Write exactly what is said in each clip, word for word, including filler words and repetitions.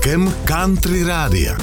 Vlakem Country Rádia.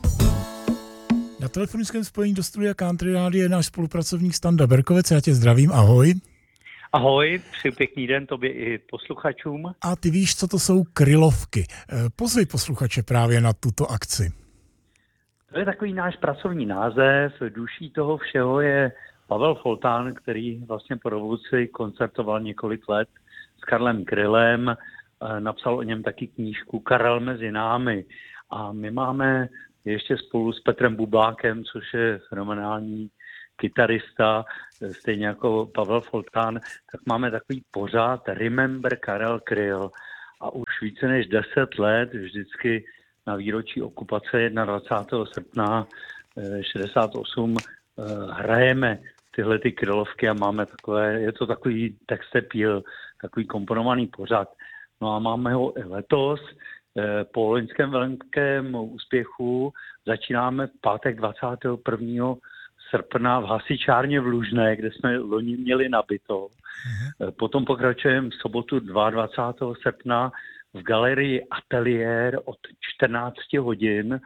Na telefonickém spojení do studia Country Rádia je náš spolupracovník Standa Berkovec. Já tě zdravím, ahoj. Ahoj, přeji pěkný den tobě i posluchačům. A ty víš, co to jsou krylovky. Pozvi posluchače právě na tuto akci. To je takový náš pracovní název. Duší toho všeho je Pavel Foltán, který vlastně po revoluci koncertoval několik let s Karlem Krylem. Napsal o něm taky knížku Karel mezi námi. A my máme ještě spolu s Petrem Bublákem, což je fenomenální kytarista, stejně jako Pavel Foltán, tak máme takový pořád Remember Karel Kryl. A už více než deset let vždycky na výročí okupace dvacátého prvního srpna šedesát osm hrajeme tyhle ty krylovky a máme takové, je to takový textepíl, takový komponovaný pořad. No a máme ho i letos. Po loňském velkém úspěchu začínáme v pátek dvacátého prvního srpna v hasičárně v Lužné, kde jsme loni měli nabito. Mhm. Potom pokračujeme v sobotu dvacátého druhého srpna v galerii Ateliér od čtrnáct hodin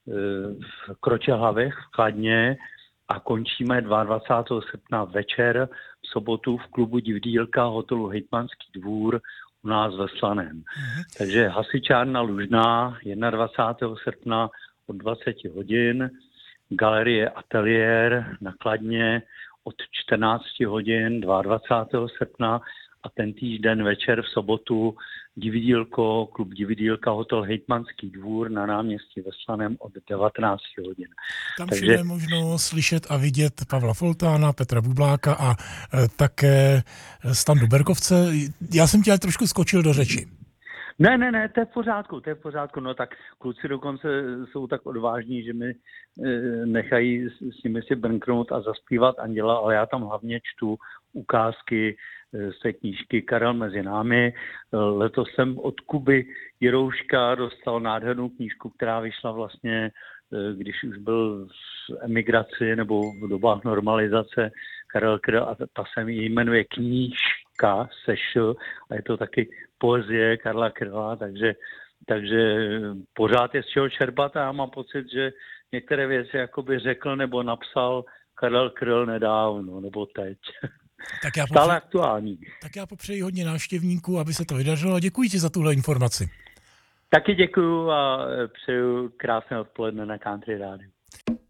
v Kročehavech v Kladně a končíme dvacátého druhého srpna večer v sobotu v klubu Divadýlka hotelu Hejtmanský dvůr u nás ve Slaném. Mhm. Takže hasičárna Lužná dvacátého prvního srpna od dvacet hodin, galerie Ateliér na Kladně od čtrnáct hodin dvacátého druhého srpna a ten týžden večer v sobotu Divadýlko, klub Divadýlka, hotel Hejtmanský dvůr na náměstí ve Slaném od devatenáct hodin. Tam Takže... je možno slyšet a vidět Pavla Foltána, Petra Bubláka a e, také Standu Berkovce. Já jsem tě trošku skočil do řeči. Ne, ne, ne, to je v pořádku, to je v pořádku. No tak kluci dokonce jsou tak odvážní, že mi e, nechají s, s nimi si brnknout a zaspívat Anděla, ale já tam hlavně čtu ukázky z té knížky Karel mezi námi. Letos jsem od Kuby Jirouška dostal nádhernou knížku, která vyšla vlastně, když už byl v emigraci nebo v dobách normalizace Karel Kryl a ta se jmenuje Knížka seš a je to taky poezie Karla Kryla, takže, takže pořád je z čeho čerpat a já mám pocit, že některé věci jakoby řekl nebo napsal Karel Kryl nedávno nebo teď. Tak já, Stále popřeji, aktuální. tak já popřeji hodně návštěvníků, aby se to vydařilo a děkuji ti za tuhle informaci. Taky děkuju a přeju krásné odpoledne na Country Rádiu.